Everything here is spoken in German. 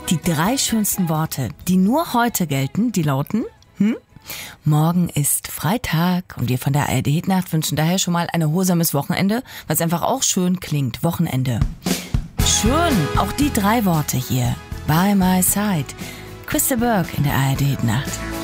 Die 3 schönsten Worte, die nur heute gelten, die lauten: Morgen ist Freitag und wir von der ARD-Hitnacht wünschen daher schon mal ein erholsames Wochenende, was einfach auch schön klingt, Wochenende. Schön, auch die 3 Worte hier. By my side. Chris de Burgh in der ARD-Hitnacht.